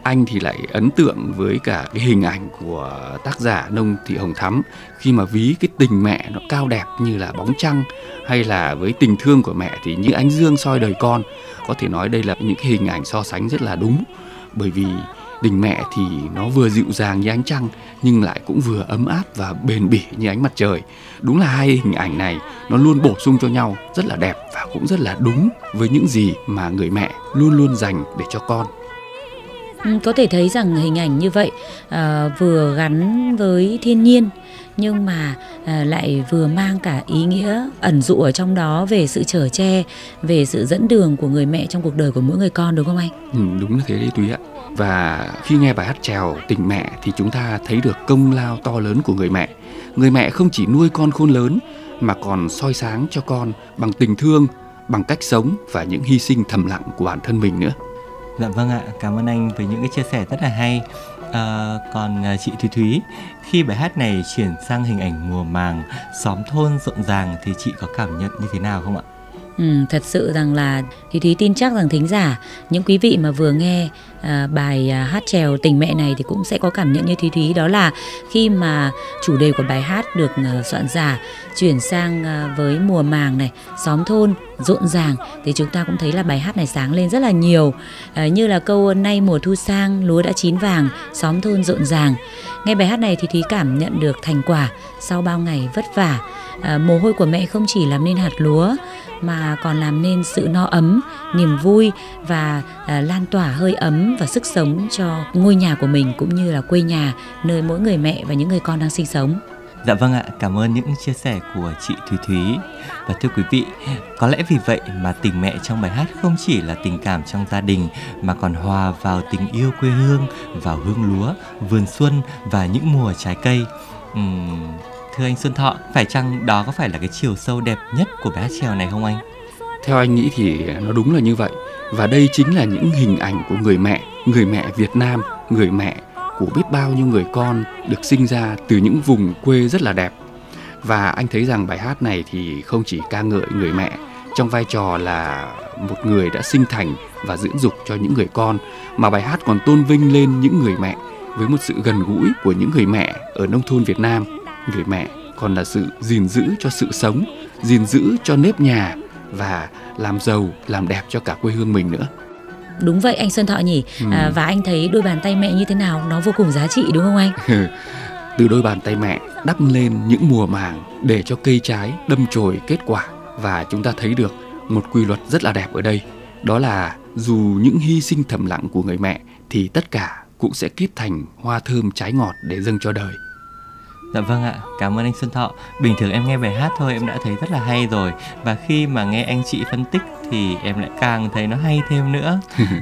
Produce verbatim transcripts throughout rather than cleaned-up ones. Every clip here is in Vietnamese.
Anh thì lại ấn tượng với cả cái hình ảnh của tác giả Nông Thị Hồng Thắm khi mà ví cái tình mẹ nó cao đẹp như là bóng trăng, hay là với tình thương của mẹ thì như ánh dương soi đời con. Có thể nói đây là những cái hình ảnh so sánh rất là đúng, bởi vì tình mẹ thì nó vừa dịu dàng như ánh trăng nhưng lại cũng vừa ấm áp và bền bỉ như ánh mặt trời. Đúng là hai hình ảnh này nó luôn bổ sung cho nhau, rất là đẹp và cũng rất là đúng với những gì mà người mẹ luôn luôn dành để cho con. Có thể thấy rằng hình ảnh như vậy à, vừa gắn với thiên nhiên nhưng mà à, lại vừa mang cả ý nghĩa ẩn dụ ở trong đó về sự chở che, về sự dẫn đường của người mẹ trong cuộc đời của mỗi người con, đúng không anh? Ừ, đúng là thế đấy Túy ạ. Và khi nghe bài hát chèo Tình Mẹ thì chúng ta thấy được công lao to lớn của người mẹ. Người mẹ không chỉ nuôi con khôn lớn mà còn soi sáng cho con bằng tình thương, bằng cách sống và những hy sinh thầm lặng của bản thân mình nữa. Dạ vâng ạ, cảm ơn anh với những cái chia sẻ rất là hay. À, còn chị Thúy Thúy, khi bài hát này chuyển sang hình ảnh mùa màng, xóm thôn rộn ràng thì chị có cảm nhận như thế nào không ạ? Ừ, thật sự rằng là Thúy Thúy tin chắc rằng thính giả, những quý vị mà vừa nghe à, bài à, hát chèo Tình Mẹ này thì cũng sẽ có cảm nhận như Thúy Thúy. Đó là khi mà chủ đề của bài hát được à, soạn giả chuyển sang à, với mùa màng này, xóm thôn rộn ràng, thì chúng ta cũng thấy là bài hát này sáng lên rất là nhiều, à, như là câu nay mùa thu sang, lúa đã chín vàng, xóm thôn rộn ràng. Nghe bài hát này thì Thúy cảm nhận được thành quả sau bao ngày vất vả. À, mồ hôi của mẹ không chỉ làm nên hạt lúa mà còn làm nên sự no ấm, niềm vui và à, lan tỏa hơi ấm và sức sống cho ngôi nhà của mình cũng như là quê nhà nơi mỗi người mẹ và những người con đang sinh sống. Dạ vâng ạ, cảm ơn những chia sẻ của chị Thúy Thúy. Và thưa quý vị, có lẽ vì vậy mà tình mẹ trong bài hát không chỉ là tình cảm trong gia đình mà còn hòa vào tình yêu quê hương, vào hương lúa, vườn xuân và những mùa trái cây. Uhm, thưa anh Xuân Thọ, phải chăng đó có phải là cái chiều sâu đẹp nhất của bài hát chèo này không anh? Theo anh nghĩ thì nó đúng là như vậy. Và đây chính là những hình ảnh của người mẹ, người mẹ Việt Nam, người mẹ của biết bao nhiêu người con được sinh ra từ những vùng quê rất là đẹp. Và anh thấy rằng bài hát này thì không chỉ ca ngợi người mẹ trong vai trò là một người đã sinh thành và dưỡng dục cho những người con, mà bài hát còn tôn vinh lên những người mẹ với một sự gần gũi của những người mẹ ở nông thôn Việt Nam. Người mẹ còn là sự gìn giữ cho sự sống, gìn giữ cho nếp nhà và làm giàu, làm đẹp cho cả quê hương mình nữa. Đúng vậy anh Xuân Thọ nhỉ. ừ. à, Và anh thấy đôi bàn tay mẹ như thế nào, nó vô cùng giá trị đúng không anh? Từ đôi bàn tay mẹ đắp lên những mùa màng để cho cây trái đâm chồi kết quả. Và chúng ta thấy được một quy luật rất là đẹp ở đây. Đó là dù những hy sinh thầm lặng của người mẹ thì tất cả cũng sẽ kết thành hoa thơm trái ngọt để dâng cho đời. Dạ vâng ạ, cảm ơn anh Xuân Thọ. Bình thường em nghe bài hát thôi em đã thấy rất là hay rồi. Và khi mà nghe anh chị phân tích thì em lại càng thấy nó hay thêm nữa.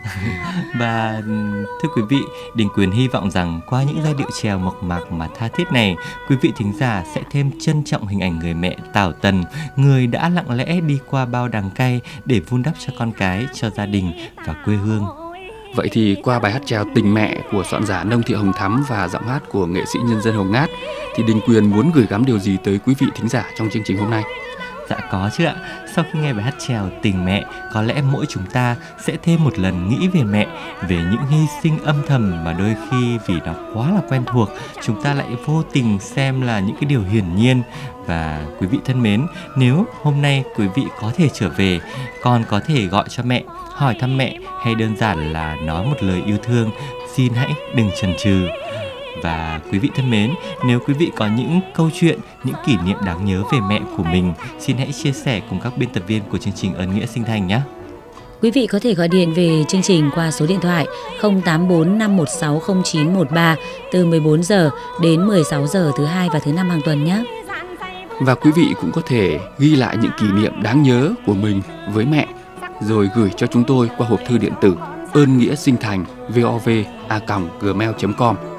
Và thưa quý vị, Đình Quyền hy vọng rằng qua những giai điệu chèo mộc mạc mà tha thiết này, quý vị thính giả sẽ thêm trân trọng hình ảnh người mẹ Tảo Tần, người đã lặng lẽ đi qua bao đắng cay để vun đắp cho con cái, cho gia đình và quê hương. Vậy thì qua bài hát chèo Tình Mẹ của soạn giả Nông Thị Hồng Thắm và giọng hát của nghệ sĩ nhân dân Hồng Ngát thì Đình Quyền muốn gửi gắm điều gì tới quý vị thính giả trong chương trình hôm nay? Dạ có chứ ạ. Sau khi nghe bài hát chèo Tình Mẹ, có lẽ mỗi chúng ta sẽ thêm một lần nghĩ về mẹ, về những hy sinh âm thầm mà đôi khi vì nó quá là quen thuộc, chúng ta lại vô tình xem là những cái điều hiển nhiên. Và quý vị thân mến, nếu hôm nay quý vị có thể trở về, còn có thể gọi cho mẹ, hỏi thăm mẹ hay đơn giản là nói một lời yêu thương, xin hãy đừng chần chừ. Và quý vị thân mến, nếu quý vị có những câu chuyện, những kỷ niệm đáng nhớ về mẹ của mình, xin hãy chia sẻ cùng các biên tập viên của chương trình Ơn Nghĩa Sinh Thành nhé. Quý vị có thể gọi điện về chương trình qua số điện thoại không tám bốn năm một sáu không chín một ba từ mười bốn giờ đến mười sáu giờ thứ hai và thứ năm hàng tuần nhé. Và quý vị cũng có thể ghi lại những kỷ niệm đáng nhớ của mình với mẹ rồi gửi cho chúng tôi qua hộp thư điện tử ơn nghĩa sinh thành vov a còng gmail chấm com.